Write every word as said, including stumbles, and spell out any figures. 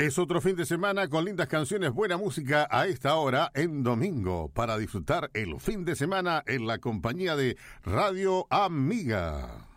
Es otro fin de semana con lindas canciones, buena música a esta hora en domingo para disfrutar el fin de semana en la compañía de Radio Amiga.